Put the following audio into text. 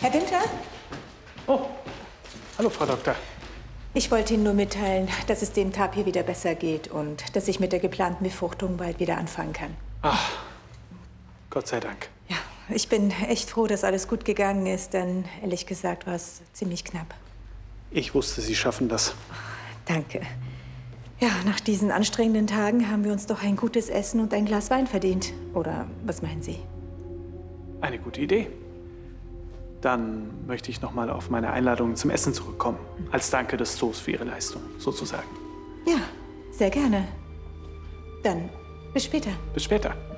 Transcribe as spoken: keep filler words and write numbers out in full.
Herr Günther? Oh, hallo, Frau Doktor. Ich wollte Ihnen nur mitteilen, dass es dem Tab hier wieder besser geht und dass ich mit der geplanten Befruchtung bald wieder anfangen kann. Ach, Gott sei Dank. Ja, ich bin echt froh, dass alles gut gegangen ist, denn ehrlich gesagt war es ziemlich knapp. Ich wusste, Sie schaffen das. Danke. Ja, nach diesen anstrengenden Tagen haben wir uns doch ein gutes Essen und ein Glas Wein verdient. Oder was meinen Sie? Eine gute Idee. Dann möchte ich noch mal auf meine Einladung zum Essen zurückkommen. Als Danke des Zoos für Ihre Leistung, sozusagen. Ja, sehr gerne. Dann bis später. Bis später.